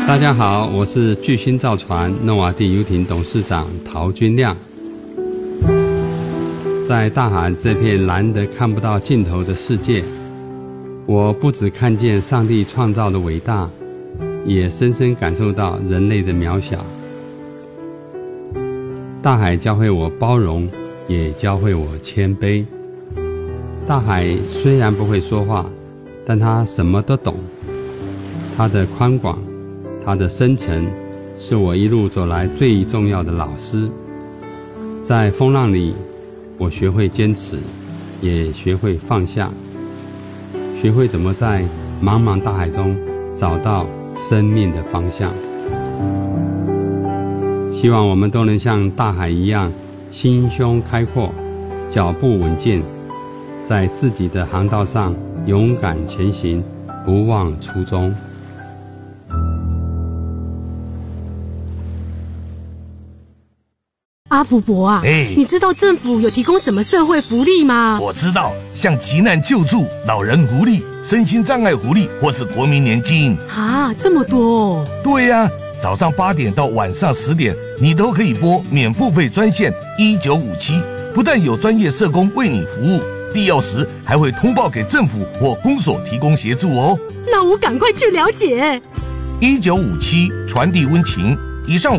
大家好，我是巨星造船诺瓦第游艇董事长陶君亮。在大海这片蓝得看不到尽头的世界，我不只看见上帝创造的伟大，也深深感受到人类的渺小。大海教会我包容，也教会我谦卑。大海虽然不会说话，但它什么都懂。它的宽广，它的深沉，是我一路走来最重要的老师。在风浪里，我学会坚持，也学会放下，学会怎么在茫茫大海中找到生命的方向。希望我们都能像大海一样，心胸开阔，脚步稳健，在自己的航道上勇敢前行，不忘初衷。 阿福伯啊，你知道政府有提供什么社会福利吗？ 我知道，像急难救助、老人福利、身心障碍福利，或是国民年金。 啊，这么多哦！ 对呀，早上8点到晚上10点，你都可以拨免付费专线1957，不但有专业社工为你服务，必要时还会通报给政府或公所提供协助哦。 那我赶快去了解。 1957，传递温情。以上